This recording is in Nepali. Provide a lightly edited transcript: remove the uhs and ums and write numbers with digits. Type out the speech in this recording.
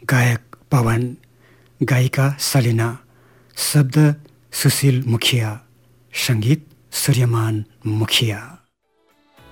गायक पवन, गायिका सलिना, शब्द सुशील मुखिया, सङ्गीत सूर्यमान मुखिया।